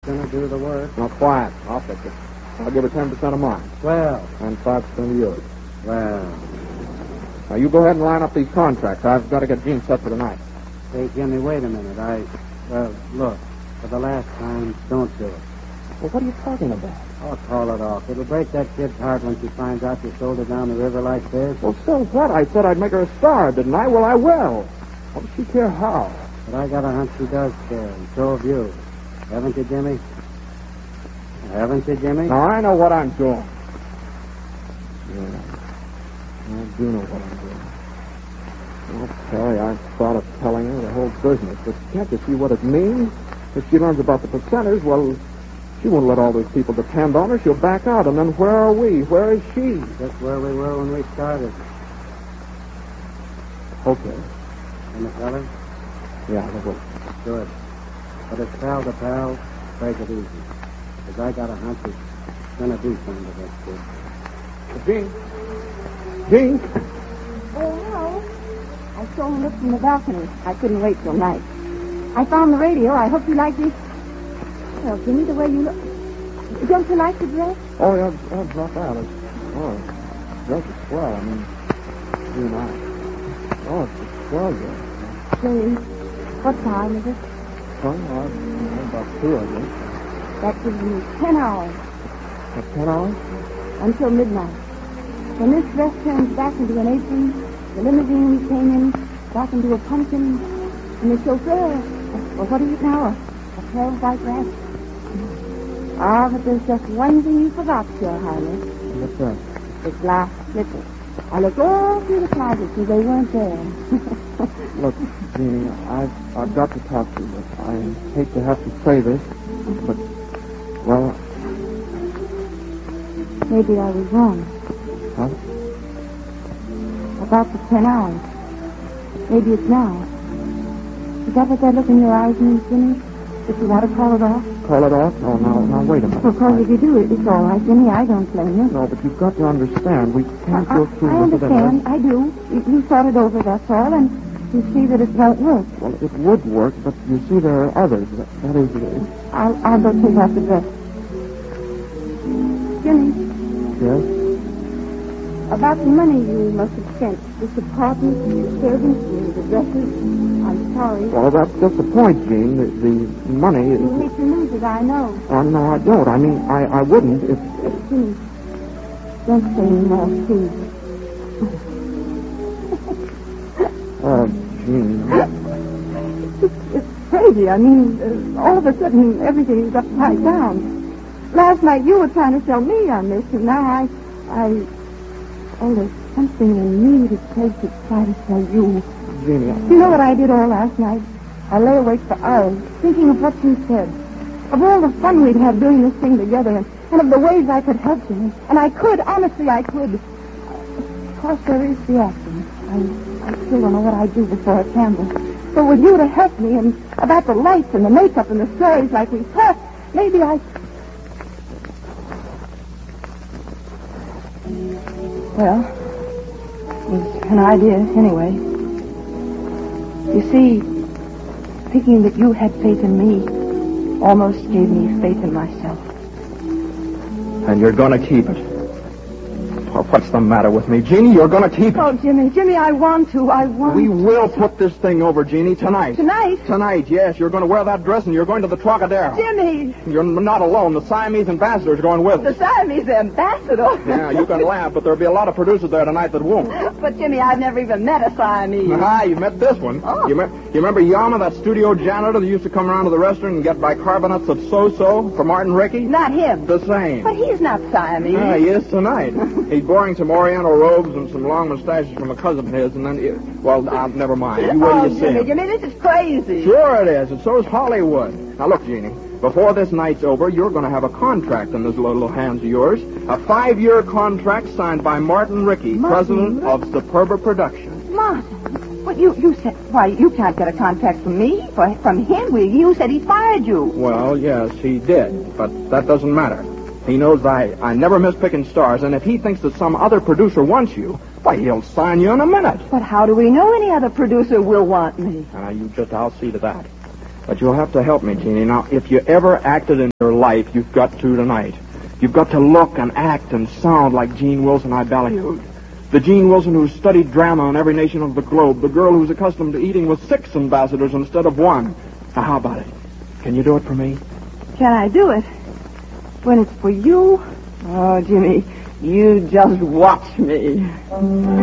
Gonna do the work. Now, quiet. I'll fix it. I'll give her 10% of mine. Well. And 5% of yours. Well. Now, you go ahead and line up these contracts. I've got to get Gene set for tonight. Hey, Jimmy, wait a minute. Look, for the last time, don't do it. Well, what are you talking about? I'll call it off. It'll break that kid's heart when she finds out you sold her down the river like this. Well, so what? I said I'd make her a star, didn't I? Well, I will. What does she care how? But I got a hunch she does care, and so have you. Haven't you, Jimmy? Haven't you, Jimmy? Now, I know what I'm doing. Yeah, I do know what I'm doing. Well, Terry, I thought of telling her the whole business, but can't you see what it means? If she learns about the percenters, well, she won't let all those people depend on her. She'll back out, and then where are we? Where is she? Just where we were when we started. Okay. And the fella? Yeah, that will. Good. But it's pal to pal, take it easy. Because I got a hunch it's gonna do something to that kid. Gene? Gene? Oh, hello. I saw him look from the balcony. I couldn't wait till night. I found the radio. I hope you like this. Well, Jimmy, the way you look. Don't you like the dress? Oh, yeah, I'll drop out. Dress is swell. I mean, you and I. Oh, it's a swell dress. Say, what time is it? Well, about 2, I guess. That gives me 10 hours. 10 hours? Until midnight. When this dress turns back into an apron, the limousine we came in back into a pumpkin, and the chauffeur, well, what is it now? A pair of white rats? Ah, but there's just one thing you forgot, Your Highness. What's that? The glass slippers. I looked all through the closets and they weren't there. Look, Jeannie, I've got to talk to you. But I hate to have to say this, but, well... Maybe I was wrong. Huh? About the 10 hours. Maybe it's now. Is that what that look in your eyes means, Jimmy? If you want to call it off? Call it off? Oh, now, wait a minute. Of course, if you do, it's all right, Jimmy. I don't blame you. No, but you've got to understand. We can't go through I with it. understand. I do. You thought it over, that's all, and you see that it won't work. Well, it would work, but you see there are others. That is... I'll go take off the dress. Jimmy. Yes? About the money you must have spent, this apartment, the servants, the dresses, I'm sorry. Well, that's just the point, Jean. The money is... You hate to lose it, I know. No, I don't. I mean, I wouldn't if... Jimmy, don't say any more, please. Jean... It's crazy. I mean, all of a sudden, everything's upside down. Last night you were trying to sell me on this, and now Oh, there's something in me that says to try to tell you. Jeannie, You know what I did all last night? I lay awake for hours, thinking of what you said. Of all the fun we'd have doing this thing together, and of the ways I could help you. And I could, honestly, I could. Of course, there is the acting. I still don't know what I'd do before a camera. But with you to help me, and about the lights and the makeup and the stories like we talked, maybe I... Well, it was an idea anyway. You see, thinking that you had faith in me almost gave me faith in myself. And you're going to keep it. Oh, what's the matter with me, Jeannie? You're going to keep it. Oh, Jimmy, I want to. We will put this thing over, Jeannie, tonight. Tonight? Tonight, yes. You're going to wear that dress and you're going to the Trocadero. Jimmy! You're not alone. The Siamese ambassador's going with us. The Siamese ambassador? Yeah, you can laugh, but there'll be a lot of producers there tonight that won't. But, Jimmy, I've never even met a Siamese. You met this one. Oh. You remember Yama, that studio janitor that used to come around to the restaurant and get bicarbonates of so-so for Martin Rickey? Not him. The same. But he's not Siamese. Yeah, he is tonight. He's borrowing some Oriental robes and some long mustaches from a cousin of his, and then, never mind. You wait till you see him. Jimmy, this is crazy. Sure it is, and so is Hollywood. Now, look, Jeannie, before this night's over, you're going to have a contract in those little hands of yours. A 5-year contract signed by Martin Rickey, president of Superba Productions. Martin? What, you said, why, you can't get a contract from me, from him. You said he fired you. Well, yes, he did, but that doesn't matter. He knows I never miss picking stars, and if he thinks that some other producer wants you, why, he'll sign you in a minute. But how do we know any other producer will want me? I'll see to that. But you'll have to help me, Jeannie. Now, if you ever acted in your life, you've got to tonight. You've got to look and act and sound like Jean Wilson I ballyhooed. The Jean Wilson who studied drama in every nation of the globe. The girl who's accustomed to eating with 6 ambassadors instead of 1. Now, how about it? Can you do it for me? Can I do it? When it's for you? Oh, Jimmy, you just watch me.